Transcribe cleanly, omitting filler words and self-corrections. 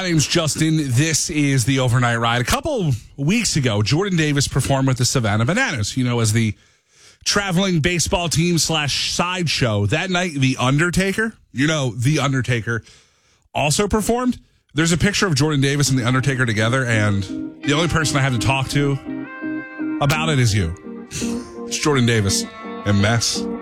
name's Justin. This is the Overnight Ride. A couple weeks ago, Jordan Davis performed with the Savannah Bananas, as the traveling baseball team / sideshow. That night, The Undertaker, The Undertaker, also performed. There's a picture of Jordan Davis and The Undertaker together, and the only person I have to talk to about it is you. It's Jordan Davis and Mess.